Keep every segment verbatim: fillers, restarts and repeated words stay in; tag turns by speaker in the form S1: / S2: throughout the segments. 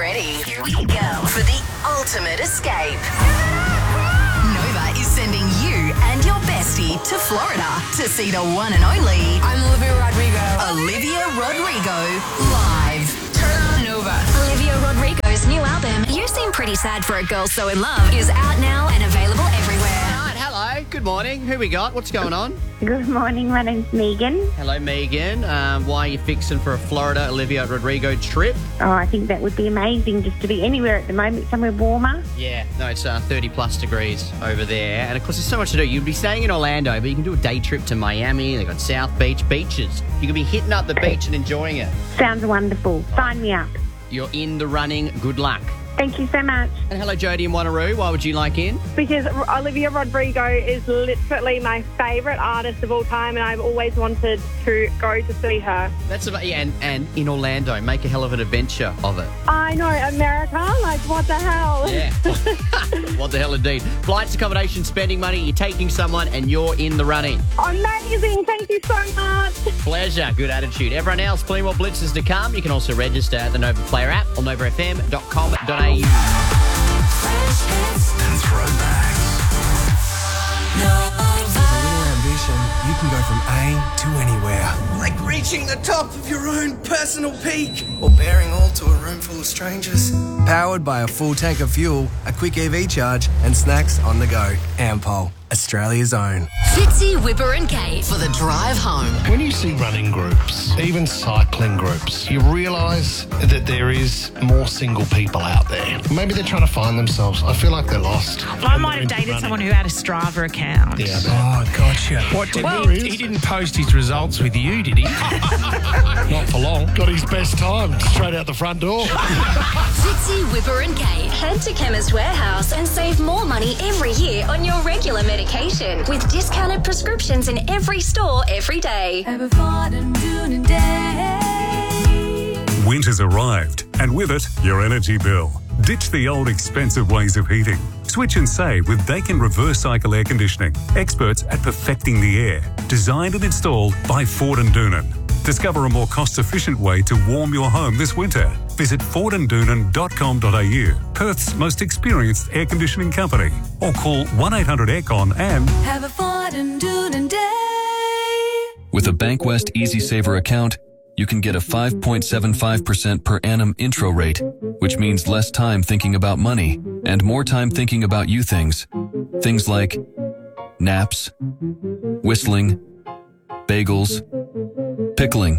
S1: ready. Here we go for the ultimate escape. Nova is sending you and your bestie to Florida to see the one and only
S2: I'm Olivia Rodrigo.
S1: Olivia Rodrigo live.
S2: Turn on Nova.
S3: Olivia Rodrigo's new album, You Seem Pretty Sad for a Girl So In Love, is out now and available everywhere.
S4: All right, hello. Good morning. Who we got? What's going on?
S5: Good morning, my name's Megan.
S4: Hello, Megan. Um, why are you fixing for a Florida Olivia Rodrigo trip?
S5: Oh, I think that would be amazing just to be anywhere at the moment, somewhere warmer.
S4: Yeah, no, it's uh, thirty plus degrees over there. And of course, there's so much to do. You'd be staying in Orlando, but you can do a day trip to Miami. They've got South Beach beaches. You can be hitting up the beach and enjoying it.
S5: Sounds wonderful. Sign me up.
S4: You're in the running. Good luck.
S5: Thank you so much.
S4: And hello, Jodie in Wanneroo. Why would you like in?
S6: Because Olivia Rodrigo is literally my favourite artist of all time, and I've always wanted to go to see her.
S4: That's about, yeah, and, and in Orlando. Make a hell of an adventure of it.
S6: I know, America, like what the hell?
S4: Yeah. What the hell indeed. Flights, accommodation, spending money, you're taking someone and you're in the running.
S6: Amazing. Thank you so much.
S4: Pleasure. Good attitude. Everyone else, plenty more blitzes to come. You can also register at the Nova Player app or nova f m dot com dot a u.
S7: And throwbacks.
S8: With a little ambition, you can go from A to anywhere.
S9: Like reaching the top of your own personal peak.
S8: Or bearing all to a room full of strangers. Powered by a full tank of fuel, a quick E V charge, and snacks on the go. Ampol, Australia's own.
S3: Fitzy, Whipper and Kate for the drive home.
S10: When you see running groups, even cycling groups, you realise that there is more single people out there. Maybe they're trying to find themselves. I feel like they're lost.
S11: I might have dated someone who had a Strava account.
S10: Yeah,
S8: Oh, gotcha.
S12: What did
S11: Well,
S12: he, he didn't post his results with you, did he?
S10: not for long. Got his best time straight out the front door.
S3: Fitzy, Whipper and Kate. Head to Chemist Warehouse and save more money every year on your regular medication with discounted prescriptions in every store every day.
S13: Winter's arrived, and with it, your energy bill. Ditch the old expensive ways of heating. Switch and save with Daikin Reverse Cycle Air Conditioning. Experts at perfecting the air. Designed and installed by Ford and Doonan. Discover a more cost-efficient way to warm your home this winter. Visit ford and doonan dot com dot a u, Perth's most experienced air conditioning company. Or call one eight hundred aircon and...
S14: Have a Ford and Doonan day.
S15: With a Bankwest Easy Saver account, you can get a five point seven five percent per annum intro rate, which means less time thinking about money and more time thinking about you things. Things like naps, whistling, bagels, pickling,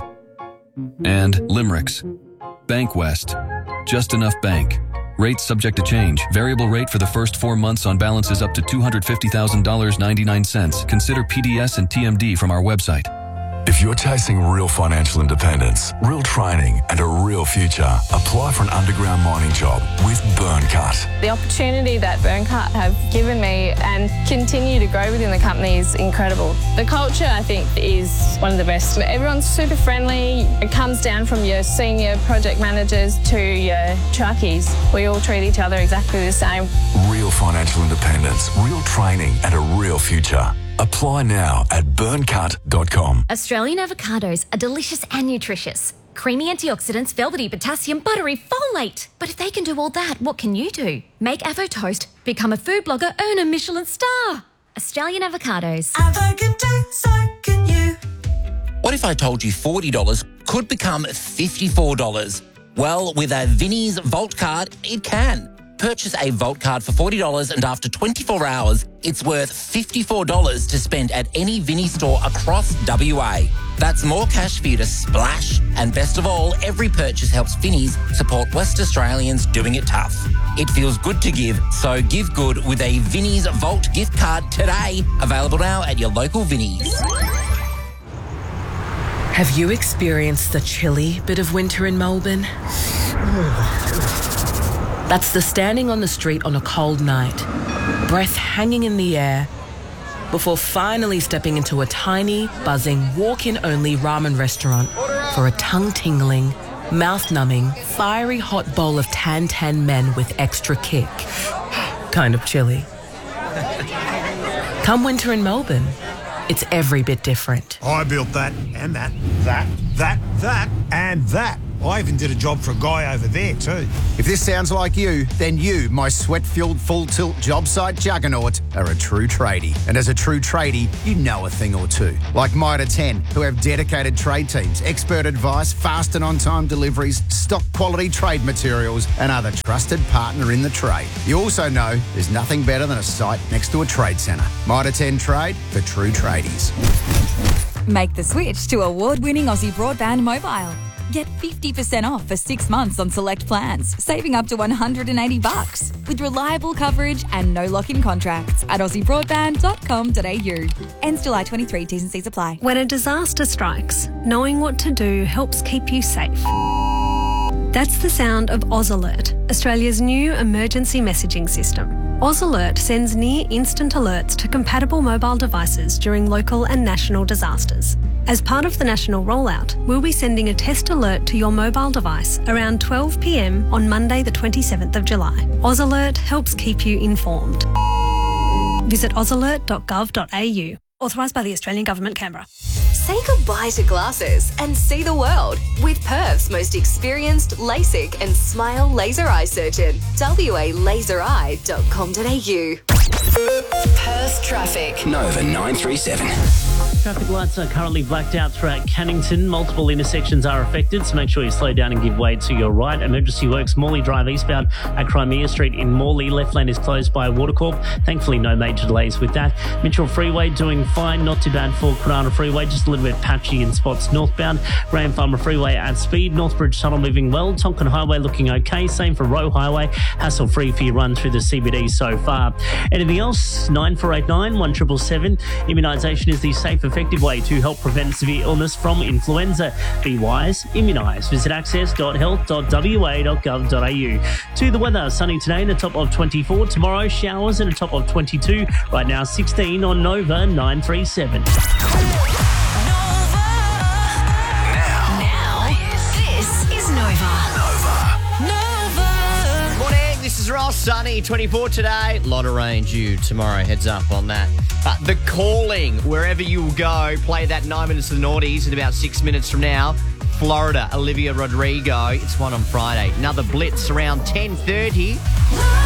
S15: and limericks. Bankwest. Just enough bank. Rates subject to change. Variable rate for the first four months on balances up to two hundred fifty thousand dollars and ninety-nine cents. Consider P D S and T M D from our website.
S7: If you're chasing real financial independence, real training, and a real future, apply for an underground mining job with Burncut.
S16: The opportunity that Burncut have given me and continue to grow within the company is incredible. The culture, I think, is one of the best. Everyone's super friendly. It comes down from your senior project managers to your truckies. We all treat each other exactly the same.
S7: Real financial independence, real training, and a real future. Apply now at burncut dot com.
S3: Australian avocados are delicious and nutritious. Creamy antioxidants, velvety potassium, buttery folate. But if they can do all that, what can you do? Make Avo Toast, become a food blogger, earn a Michelin star. Australian avocados.
S14: Avo can do, so can you.
S17: What if I told you forty dollars could become fifty-four dollars? Well, with a Vinnie's Vault card, it can. Purchase a Vault card for forty dollars and after twenty-four hours, it's worth fifty-four dollars to spend at any Vinnie store across W A. That's more cash for you to splash. And best of all, every purchase helps Vinnies support West Australians doing it tough. It feels good to give, so give good with a Vinnie's Vault gift card today. Available now at your local Vinnies.
S18: Have you experienced the chilly bit of winter in Melbourne? That's the standing on the street on a cold night, breath hanging in the air, before finally stepping into a tiny, buzzing, walk-in-only ramen restaurant for a tongue-tingling, mouth-numbing, fiery hot bowl of tan-tan men with extra kick. Kind of chilly. Come winter in Melbourne, it's every bit different.
S19: I built that, and that, that, that, that, and that. I even did a job for a guy over there too.
S20: If this sounds like you, then you, my sweat-fueled full-tilt job site juggernaut, are a true tradie. And as a true tradie, you know a thing or two. Like Mitre ten, who have dedicated trade teams, expert advice, fast and on-time deliveries, stock quality trade materials, and are the trusted partner in the trade. You also know there's nothing better than a site next to a trade centre. Mitre ten Trade for true tradies.
S21: Make the switch to award-winning Aussie Broadband Mobile. Get fifty percent off for six months on select plans, saving up to one hundred eighty bucks with reliable coverage and no lock-in contracts at aussie broadband dot com dot a u. Ends July twenty-third, T's and C's apply.
S22: When a disaster strikes, knowing what to do helps keep you safe. That's the sound of Oz Alert, Australia's new emergency messaging system. Oz Alert sends near-instant alerts to compatible mobile devices during local and national disasters. As part of the national rollout, we'll be sending a test alert to your mobile device around twelve p m on Monday the twenty-seventh of July. Oz Alert helps keep you informed. Visit oz alert dot gov dot a u. Authorised by the Australian Government, Canberra.
S1: Say goodbye to glasses and see the world with Perth's most experienced LASIK and Smile laser eye surgeon. w a laser eye dot com dot a u. Perth traffic.
S23: Nova nine three seven.
S24: Traffic lights are currently blacked out throughout Cannington. Multiple intersections are affected, so make sure you slow down and give way to your right. Emergency works Morley Drive eastbound at Crimea Street in Morley. Left lane is closed by Watercorp. Thankfully, no major delays with that. Mitchell Freeway doing fine. Not too bad for Kurana Freeway. Just a little bit patchy in spots northbound. Graham Farmer Freeway at speed. Northbridge Tunnel moving well. Tonkin Highway looking okay. Same for Roe Highway. Hassle-free for your run through the C B D so far. Anything else? nine four eight nine, one seven seven seven. Immunisation is the safe, effective way to help prevent severe illness from influenza. Be wise, immunise. Visit access dot health dot w a dot gov dot a u. To the weather, sunny today in a top of twenty-four. Tomorrow, showers in a top of twenty-two. Right now, sixteen on Nova nine three seven.
S4: This is Ross, sunny, twenty-four today. Lot of rain due tomorrow, heads up on that. Uh, the Calling, wherever you will go, play that nine minutes of the noughties in about six minutes from now. Florida, Olivia Rodrigo. It's one on Friday. Another Blitz around ten thirty.